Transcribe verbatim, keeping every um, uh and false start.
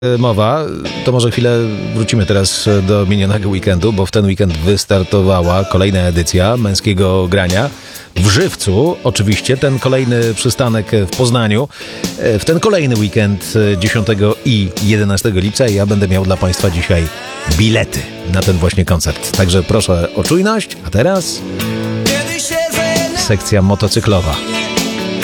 mowa, to może chwilę wrócimy teraz do minionego weekendu, bo w ten weekend wystartowała kolejna edycja Męskiego Grania w Żywcu. Oczywiście ten kolejny przystanek w Poznaniu. W ten kolejny weekend dziesiątego i jedenastego lipca ja będę miał dla Państwa dzisiaj bilety na ten właśnie koncert. Także proszę o czujność, a teraz sekcja motocyklowa.